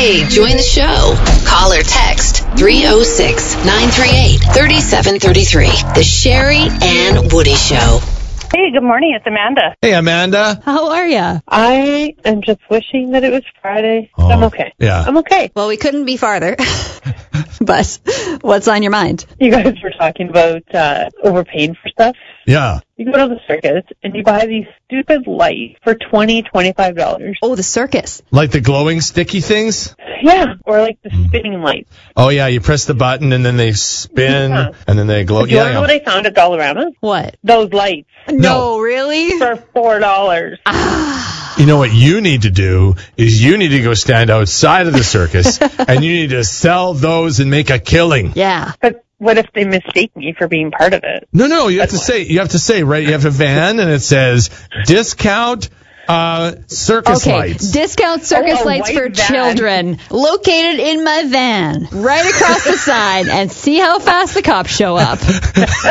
Hey, join the show. Call or text 306-938-3733. The Sherry Ann Woody Show. Hey, good morning. It's Amanda. Hey, Amanda. How are ya? I am just wishing that it was Friday. Oh, I'm okay. yeah. I'm okay. Well, we couldn't be farther. But what's on your mind? You guys were talking about overpaying for stuff. Yeah. You go to the circus and you buy these stupid lights for $25. Oh, the circus. Like the glowing sticky things? Yeah, or like the spinning lights. Oh, yeah. You press the button and then they spin and then they glow. Do you want to know what I found at Dollarama? What? Those lights No, really? for $4. You know what you need to do is you need to go stand outside of the circus and you need to sell those and make a killing. Yeah. But what if they mistake me for being part of it? No, you have to say, right? You have a van and it says discount circus lights. Discount circus a lights white for van. children located in my van right across the side, and see how fast the cops show up.